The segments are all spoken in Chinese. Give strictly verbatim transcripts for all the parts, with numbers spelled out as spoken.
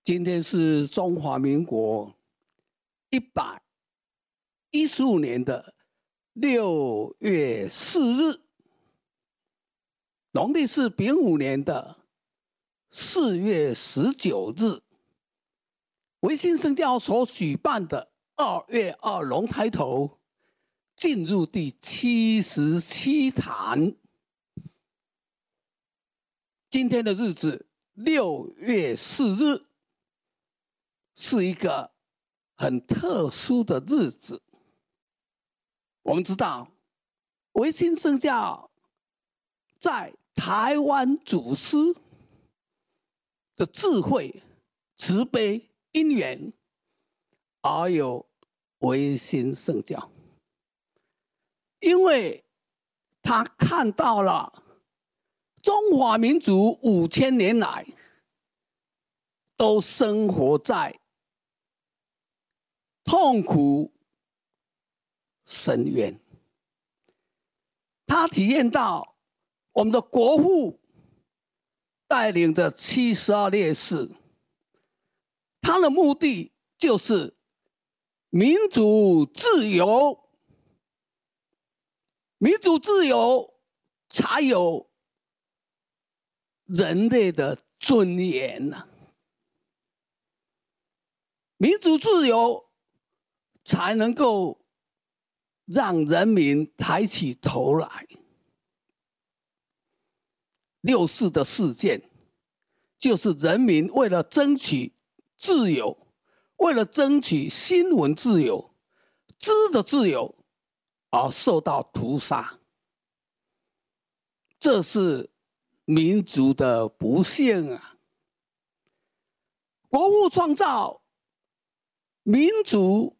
今天是中华民国一百一十五年的六月四日，农历是丙午年的四月十九日。维新圣教所举办的二月二龙抬头，进入第七十七坛。今天的日子，六月四日，是一个很特殊的日子。我们知道，维新圣教在台湾祖师的智慧、慈悲、因缘，而有维新圣教，因为他看到了中华民族五千年来都生活在痛苦深渊，他体验到我们的国父带领着七十二烈士，他的目的就是民主自由，民主自由才有人类的尊严啊，民主自由才能够让人民抬起头来。六四的事件，就是人民为了争取自由，为了争取新闻自由、知的自由而受到屠杀。这是民族的不幸啊！国父创造民主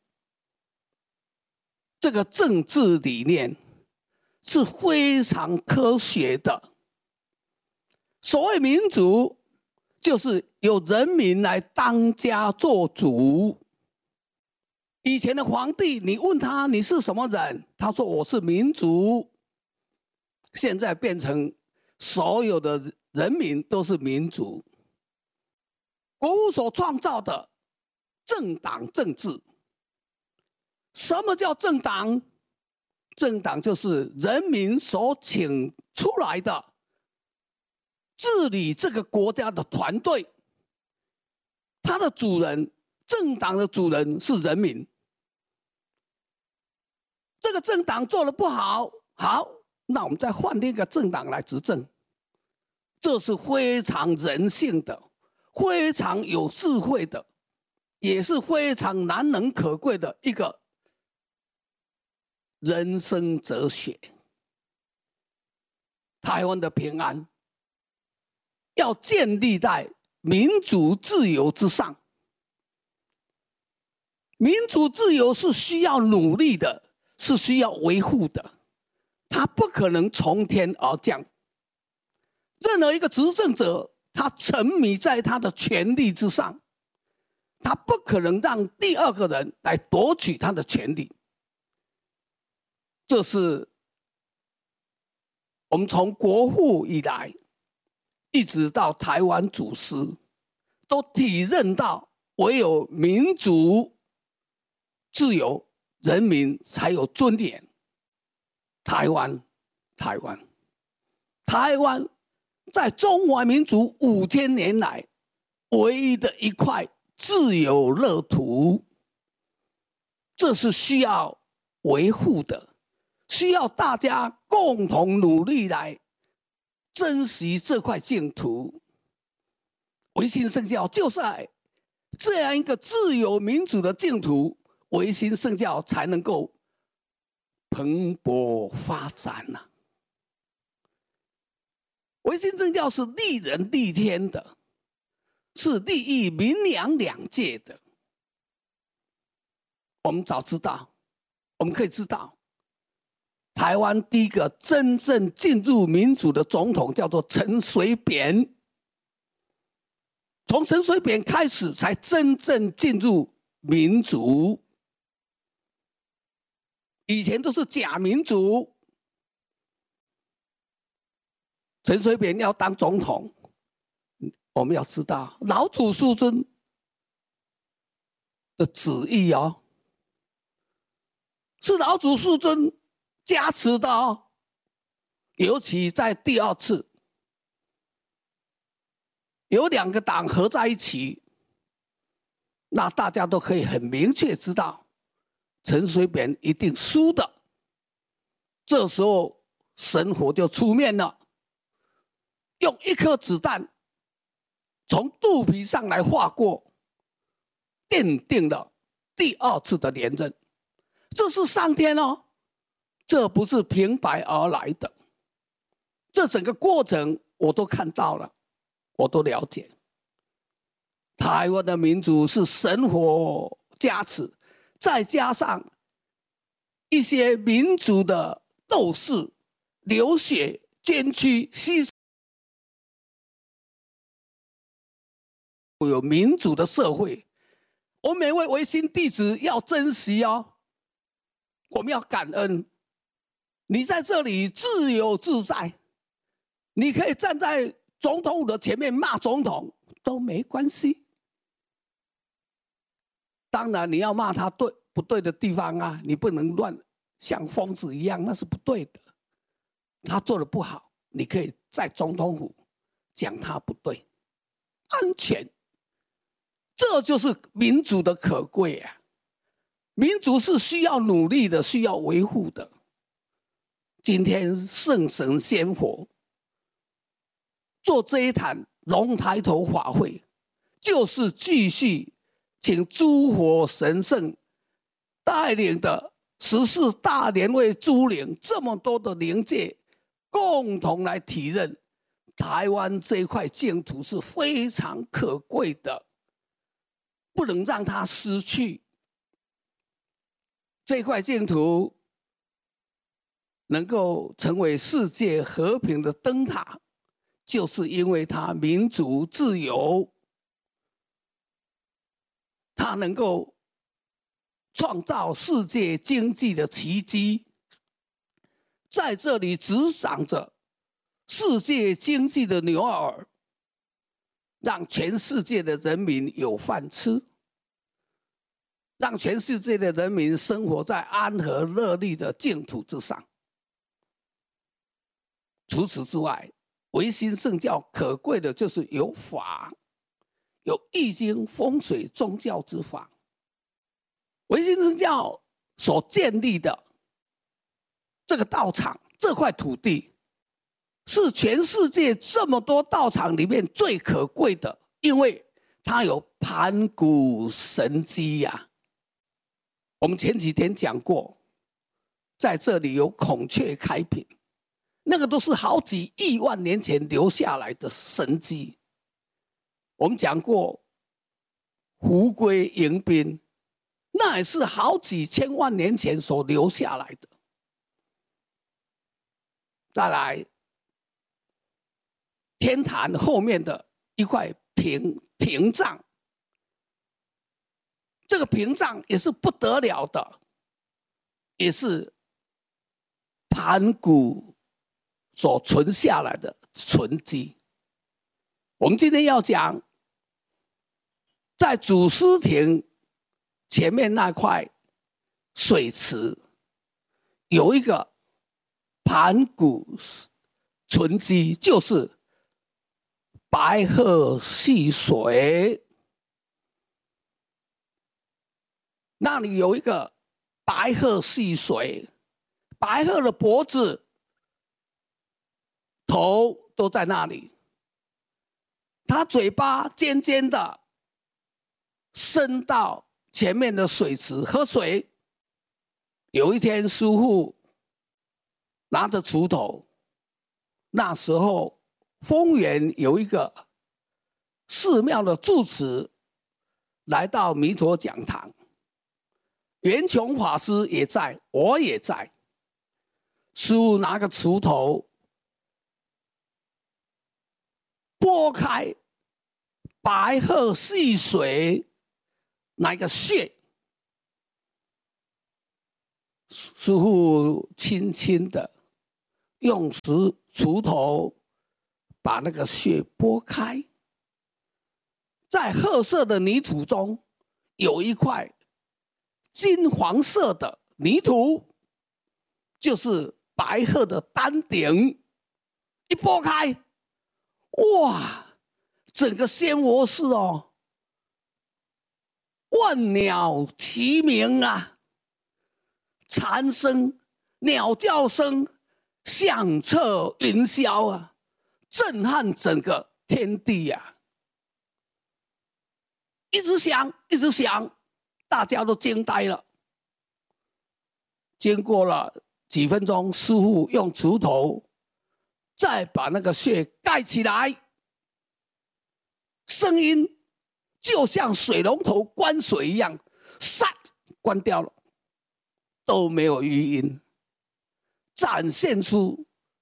这个政治理念是非常科学的。所谓民主，就是由人民来当家做主。以前的皇帝，你问他你是什么人，他说我是民族。现在变成所有的人民都是民主。国父所创造的政党政治，什么叫政党？政党就是人民所请出来的治理这个国家的团队，他的主人，政党的主人是人民。这个政党做得不好，好，那我们再换另一个政党来执政。这是非常人性的，非常有智慧的，也是非常难能可贵的一个人生哲学。台湾的平安要建立在民主自由之上。民主自由是需要努力的，是需要维护的，它不可能从天而降。任何一个执政者，他沉迷在他的权力之上，他不可能让第二个人来夺取他的权利。这是我们从国父以来一直到台湾祖师都体认到，唯有民主自由，人民才有尊严。台湾台湾台湾在中华民族五千年来唯一的一块自由乐土，这是需要维护的，需要大家共同努力来珍惜这块净土。维新圣教就是在这样一个自由民主的净土，维新圣教才能够蓬勃发展啊。维新圣教是利人利天的，是利益民良两界的。我们早知道，我们可以知道，台湾第一个真正进入民主的总统叫做陈水扁。从陈水扁开始，才真正进入民主。以前都是假民主。陈水扁要当总统，我们要知道老祖苏尊的旨意哦，是老祖师尊加持的哦。尤其在第二次，有两个党合在一起，那大家都可以很明确知道，陈水扁一定输的。这时候神佛就出面了，用一颗子弹从肚皮上来划过，奠定了第二次的连任。这是上天哦，这不是平白而来的。这整个过程我都看到了，我都了解。台湾的民主是神佛加持，再加上一些民族的斗士流血捐躯牺牲，有民主的社会，我们每位维新弟子要珍惜哦，我们要感恩。你在这里自由自在，你可以站在总统府的前面骂总统都没关系。当然你要骂他对不对的地方啊，你不能乱像疯子一样，那是不对的。他做的不好，你可以在总统府讲他不对。安全，这就是民主的可贵啊！民主是需要努力的，需要维护的。今天圣神仙佛做这一坛龙抬头法会，就是继续请诸佛神圣带领的十四大莲位诸灵，这么多的灵界共同来体认台湾这一块净土是非常可贵的，不能让它失去。这块净土能够成为世界和平的灯塔，就是因为它民主自由，它能够创造世界经济的奇迹，在这里执掌着世界经济的牛耳，让全世界的人民有饭吃，让全世界的人民生活在安和乐利的净土之上。除此之外，维新圣教可贵的就是有法，有易经、风水、宗教之法。维新圣教所建立的这个道场，这块土地，是全世界这么多道场里面最可贵的，因为它有盘古神机呀、啊。我们前几天讲过，在这里有孔雀开屏，那个都是好几亿万年前留下来的神迹。我们讲过胡归迎宾，那也是好几千万年前所留下来的。再来，天坛后面的一块屏屏障，这个屏障也是不得了的，也是盘古所存下来的存迹。我们今天要讲，在祖师亭前面那块水池，有一个盘古存迹，就是白鹤戏水。那里有一个白鹤戏水，白鹤的脖子、头都在那里，它嘴巴尖尖的，伸到前面的水池喝水。有一天，师父拿着锄头，那时候丰原有一个寺庙的住持来到弥陀讲堂，圆琼法师也在，我也在。师父拿个锄头拨开白鹤戏水那个穴，师父轻轻的用锄锄头把那个穴拨开，在褐色的泥土中有一块金黄色的泥土，就是白鹤的丹顶。一拨开，哇，整个仙佛寺哦，万鸟齐鸣啊，蝉声、鸟叫声响彻云霄啊，震撼整个天地啊！一直响，一直响，大家都惊呆了。经过了几分钟，师父用锄头再把那个穴盖起来，声音就像水龙头关水一样，唰关掉了，都没有余音，展现出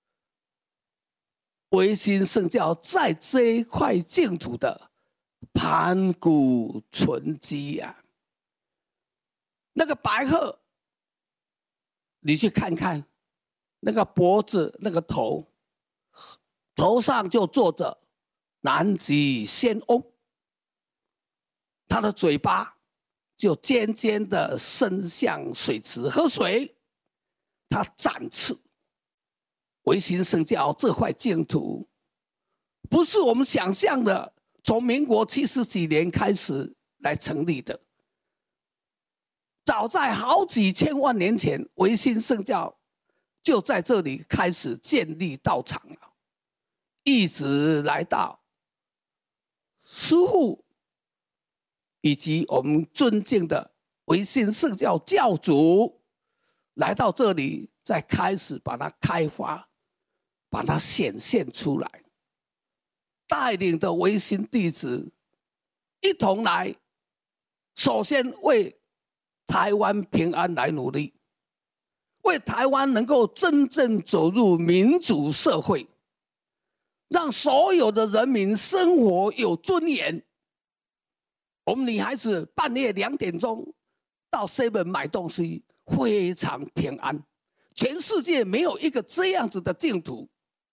维新圣教在这一块净土的盘古存基呀、啊。那个白鹤，你去看看，那个脖子、那个头，头上就坐着南极仙翁，他的嘴巴就尖尖的伸向水池喝水，他展翅。维新圣教这块净土，不是我们想象的，从民国七十几年开始来成立的。早在好几千万年前，维新圣教就在这里开始建立道场了，一直来到师父以及我们尊敬的维新圣教教主来到这里，再开始把它开发，把它显现出来，带领的维新弟子一同来，首先为台湾平安来努力，为台湾能够真正走入民主社会，让所有的人民生活有尊严。我们女孩子半夜两点钟到 seven 买东西，非常平安。全世界没有一个这样子的净土，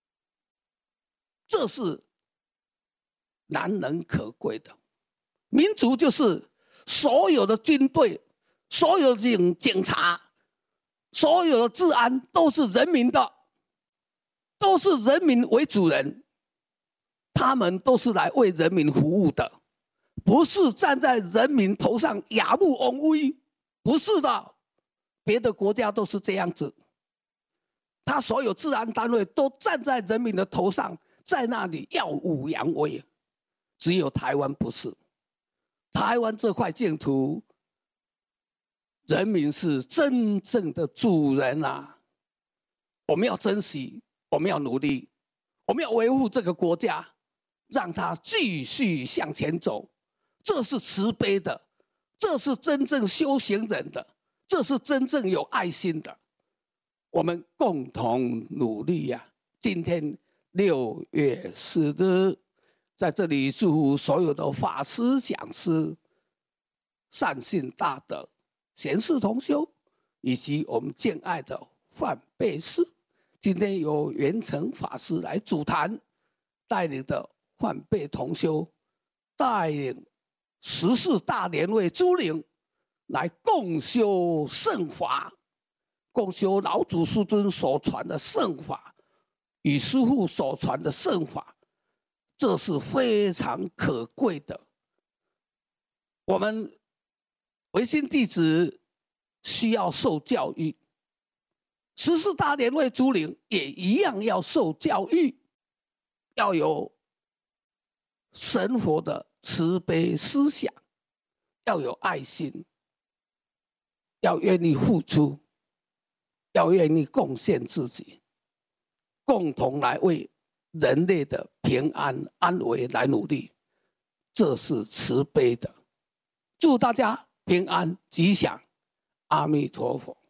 这是难能可贵的。民主就是所有的军队、所有的警警察、所有的治安都是人民的，都是人民为主人，他们都是来为人民服务的，不是站在人民头上雅目翁威，不是的。别的国家都是这样子，他所有治安单位都站在人民的头上，在那里耀武扬威。只有台湾不是，台湾这块净土，人民是真正的主人啊！我们要珍惜，我们要努力，我们要维护这个国家，让它继续向前走。这是慈悲的，这是真正修行人的，这是真正有爱心的。我们共同努力呀、啊！今天六月四日，在这里祝福所有的法师、讲师、善信大德、贤士同修，以及我们敬爱的范贝师。今天由圆成法师来主坛，带领的范贝同修，带领十四大莲位诸灵来共修圣法，共修老祖师尊所传的圣法与师父所传的圣法，这是非常可贵的。我们维新弟子需要受教育，十四大莲位诸灵也一样要受教育，要有神佛的慈悲思想，要有爱心，要愿意付出，要愿意贡献自己，共同来为人类的平安安危来努力，这是慈悲的。祝大家平安吉祥，阿弥陀佛。